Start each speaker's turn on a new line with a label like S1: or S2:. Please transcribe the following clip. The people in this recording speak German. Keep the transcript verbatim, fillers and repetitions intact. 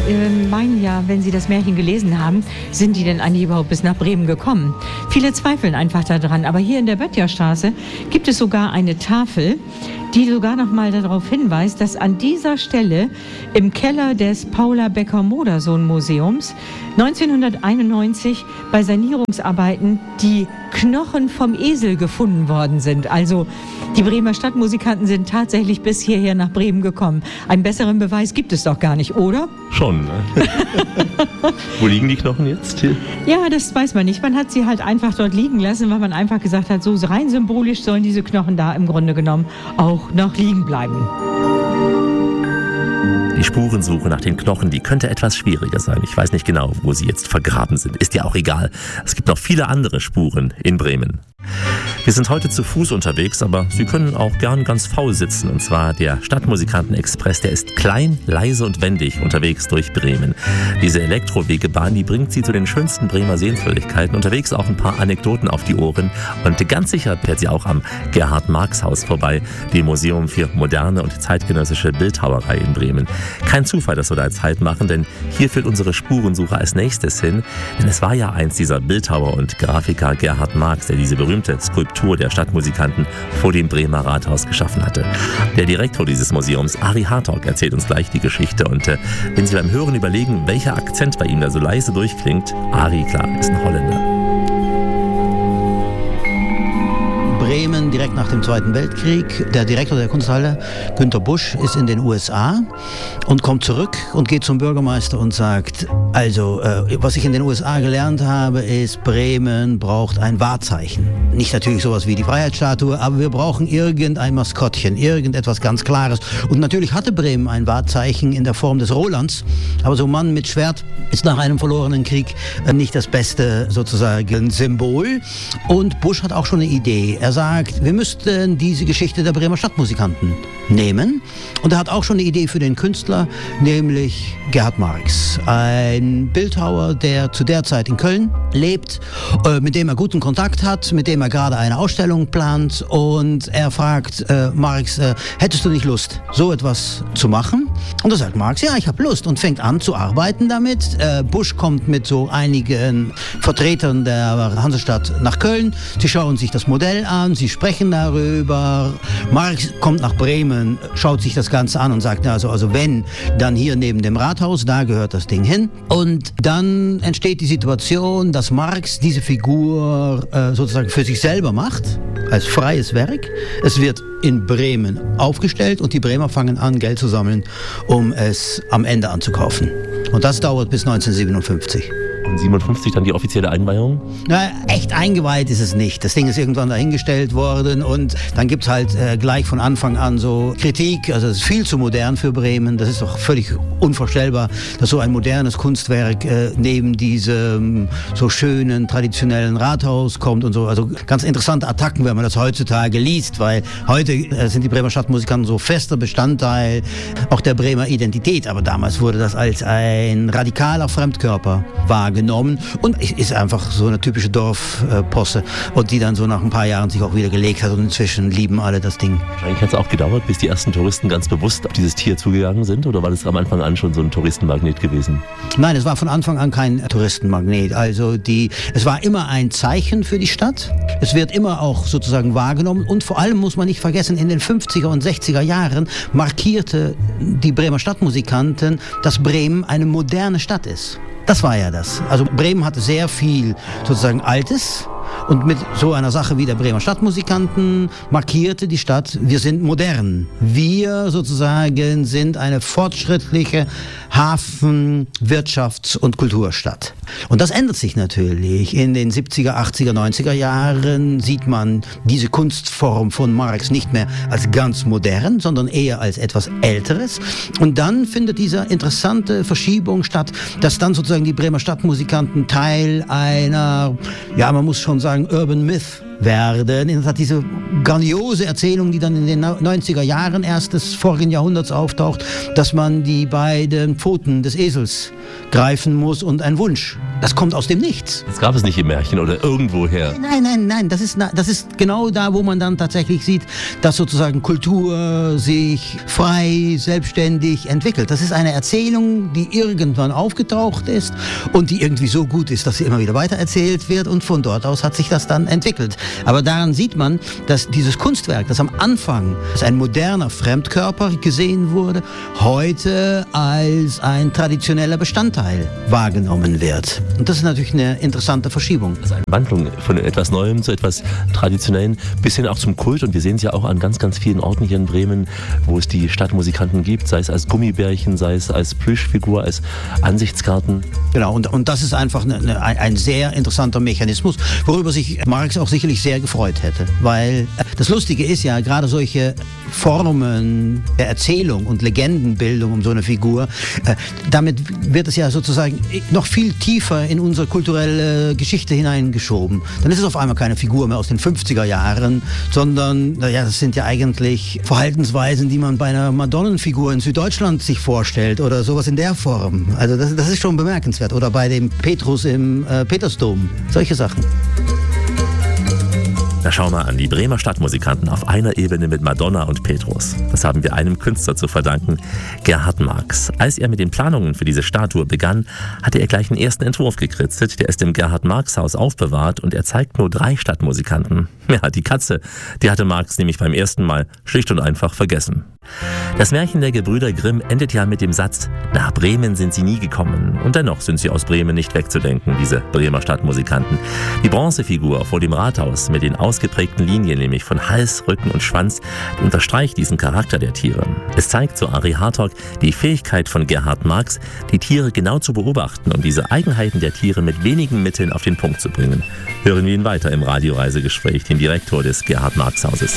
S1: äh, meinen ja, wenn sie das Märchen gelesen haben, sind die denn eigentlich überhaupt bis nach Bremen gekommen? Viele zweifeln einfach daran, aber hier in der Böttcherstraße gibt es sogar eine Tafel, die sogar noch mal darauf hinweist, dass an dieser Stelle im Keller des Paula Becker-Modersohn-Museums neunzehnhunderteinundneunzig bei Sanierungsarbeiten die Knochen vom Esel gefunden worden sind. Also die Bremer Stadtmusikanten sind tatsächlich bis hierher nach Bremen gekommen. Einen besseren Beweis gibt es doch gar nicht, oder?
S2: Schon, ne? Wo liegen die Knochen jetzt? Hier?
S1: Ja, das weiß man nicht. Man hat sie halt einfach dort liegen lassen, weil man einfach gesagt hat, so rein symbolisch sollen diese Knochen da im Grunde genommen auch noch liegen bleiben.
S2: Die Spurensuche nach den Knochen, die könnte etwas schwieriger sein. Ich weiß nicht genau, wo sie jetzt vergraben sind. Ist ja auch egal. Es gibt noch viele andere Spuren in Bremen. Wir sind heute zu Fuß unterwegs, aber Sie können auch gern ganz faul sitzen. Und zwar der Stadtmusikanten-Express, der ist klein, leise und wendig unterwegs durch Bremen. Diese Elektrowegebahn, die bringt Sie zu den schönsten Bremer Sehenswürdigkeiten. Unterwegs auch ein paar Anekdoten auf die Ohren. Und ganz sicher fährt sie auch am Gerhard-Marx-Haus vorbei, dem Museum für moderne und zeitgenössische Bildhauerei in Bremen. Kein Zufall, dass wir da jetzt Halt machen, denn hier führt unsere Spurensuche als nächstes hin. Denn es war ja einst dieser Bildhauer und Grafiker Gerhard Marx, der diese berühmte Skulptur der Stadtmusikanten vor dem Bremer Rathaus geschaffen hatte. Der Direktor dieses Museums, Ari Hartog, erzählt uns gleich die Geschichte. Und äh, wenn Sie beim Hören überlegen, welcher Akzent bei ihm da so leise durchklingt, Ari, klar, ist ein Holländer.
S3: Bremen direkt nach dem Zweiten Weltkrieg. Der Direktor der Kunsthalle, Günter Busch, ist in den U S A und kommt zurück und geht zum Bürgermeister und sagt, also äh, was ich in den U S A gelernt habe, ist, Bremen braucht ein Wahrzeichen. Nicht natürlich sowas wie die Freiheitsstatue, aber wir brauchen irgendein Maskottchen, irgendetwas ganz Klares. Und natürlich hatte Bremen ein Wahrzeichen in der Form des Rolands, aber so ein Mann mit Schwert ist nach einem verlorenen Krieg äh, nicht das beste sozusagen Symbol. Und Busch hat auch schon eine Idee. Er sagt, wir müssten diese Geschichte der Bremer Stadtmusikanten nehmen. Und er hat auch schon eine Idee für den Künstler, nämlich Gerhard Marx. Ein Bildhauer, der zu der Zeit in Köln lebt, äh, mit dem er guten Kontakt hat, mit dem er gerade eine Ausstellung plant. Und er fragt äh, Marx, äh, hättest du nicht Lust, so etwas zu machen? Und da sagt Marx, ja, ich habe Lust, und fängt an zu arbeiten damit. Äh, Busch kommt mit so einigen Vertretern der Hansestadt nach Köln. Sie schauen sich das Modell an, sie sprechen darüber. Marx kommt nach Bremen, schaut sich das Ganze an und sagt, also, also wenn, dann hier neben dem Rathaus, da gehört das Ding hin. Und dann entsteht die Situation, dass Marx diese Figur äh, sozusagen für sich selber macht, als freies Werk. Es wird in Bremen aufgestellt und die Bremer fangen an, Geld zu sammeln, um es am Ende anzukaufen. Und das dauert bis neunzehnhundertsiebenundfünfzig.
S2: Und siebenundfünfzig dann die offizielle Einweihung?
S3: Na, echt eingeweiht ist es nicht. Das Ding ist irgendwann dahingestellt worden und dann gibt es halt äh, gleich von Anfang an so Kritik. Also es ist viel zu modern für Bremen. Das ist doch völlig unvorstellbar, dass so ein modernes Kunstwerk äh, neben diesem so schönen, traditionellen Rathaus kommt und so. Also ganz interessante Attacken, wenn man das heutzutage liest, weil heute äh, sind die Bremer Stadtmusikanten so fester Bestandteil auch der Bremer Identität. Aber damals wurde das als ein radikaler Fremdkörper wahrgenommen. genommen und ist einfach so eine typische Dorfposse und die dann so nach ein paar Jahren sich auch wieder gelegt hat und inzwischen lieben alle das Ding.
S2: Wahrscheinlich hat es auch gedauert, bis die ersten Touristen ganz bewusst auf dieses Tier zugegangen sind, oder war das am Anfang an schon so ein Touristenmagnet gewesen?
S3: Nein, es war von Anfang an kein Touristenmagnet. Also die, es war immer ein Zeichen für die Stadt. Es wird immer auch sozusagen wahrgenommen und vor allem muss man nicht vergessen, in den fünfziger und sechziger Jahren markierte die Bremer Stadtmusikanten, dass Bremen eine moderne Stadt ist. Das war ja das. Also Bremen hatte sehr viel sozusagen Altes und mit so einer Sache wie der Bremer Stadtmusikanten markierte die Stadt, wir sind modern. Wir sozusagen sind eine fortschrittliche Hafen-, Wirtschafts- und Kulturstadt. Und das ändert sich natürlich. In den siebziger, achtziger, neunziger Jahren sieht man diese Kunstform von Marx nicht mehr als ganz modern, sondern eher als etwas Älteres. Und dann findet diese interessante Verschiebung statt, dass dann sozusagen die Bremer Stadtmusikanten Teil einer, ja, man muss schon sagen, Urban Myth werden. In der Tat diese grandiose Erzählung, die dann in den neunziger Jahren erst des vorigen Jahrhunderts auftaucht, dass man die beiden Pfoten des Esels greifen muss und ein Wunsch. Das kommt aus dem Nichts.
S2: Das gab es nicht im Märchen oder irgendwoher.
S3: Nein, nein, nein. Das ist, das ist genau da, wo man dann tatsächlich sieht, dass sozusagen Kultur sich frei, selbstständig entwickelt. Das ist eine Erzählung, die irgendwann aufgetaucht ist und die irgendwie so gut ist, dass sie immer wieder weitererzählt wird, und von dort aus hat sich das dann entwickelt. Aber daran sieht man, dass dieses Kunstwerk, das am Anfang als ein moderner Fremdkörper gesehen wurde, heute als ein traditioneller Bestandteil wahrgenommen wird. Und das ist natürlich eine interessante Verschiebung.
S2: Also eine Wandlung von etwas Neuem zu etwas Traditionellen bis hin auch zum Kult. Und wir sehen es ja auch an ganz, ganz vielen Orten hier in Bremen, wo es die Stadtmusikanten gibt, sei es als Gummibärchen, sei es als Plüschfigur, als Ansichtskarten.
S3: Genau, und, und das ist einfach eine, eine, ein sehr interessanter Mechanismus, worüber sich Marx auch sicherlich sehr gefreut hätte. Weil das Lustige ist ja, gerade solche Formen der Erzählung und Legendenbildung um so eine Figur, äh, damit wird es ja sozusagen noch viel tiefer in unsere kulturelle Geschichte hineingeschoben. Dann ist es auf einmal keine Figur mehr aus den fünfziger Jahren, sondern, naja, das sind ja eigentlich Verhaltensweisen, die man bei einer Madonnenfigur in Süddeutschland sich vorstellt oder sowas in der Form. Also das, das ist schon bemerkenswert. Oder bei dem Petrus im äh, Petersdom. Solche Sachen.
S2: Na schau mal an, die Bremer Stadtmusikanten auf einer Ebene mit Madonna und Petrus. Das haben wir einem Künstler zu verdanken, Gerhard Marx. Als er mit den Planungen für diese Statue begann, hatte er gleich einen ersten Entwurf gekritzelt. Der ist im Gerhard-Marx-Haus aufbewahrt und er zeigt nur drei Stadtmusikanten. Ja, die Katze, die hatte Marx nämlich beim ersten Mal schlicht und einfach vergessen. Das Märchen der Gebrüder Grimm endet ja mit dem Satz, nach Bremen sind sie nie gekommen. Und dennoch sind sie aus Bremen nicht wegzudenken, diese Bremer Stadtmusikanten. Die Bronzefigur vor dem Rathaus mit den ausgeprägten Linien, nämlich von Hals, Rücken und Schwanz, die unterstreicht diesen Charakter der Tiere. Es zeigt, so Ari Hartog, die Fähigkeit von Gerhard Marx, die Tiere genau zu beobachten und diese Eigenheiten der Tiere mit wenigen Mitteln auf den Punkt zu bringen. Hören wir ihn weiter im Radioreisegespräch, den Direktor des Gerhard-Marx-Hauses.